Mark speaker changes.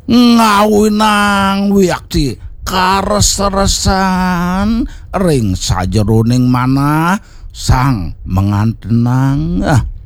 Speaker 1: ngawinang wiakti kares-resan ring sajeroning manah sang mengantenang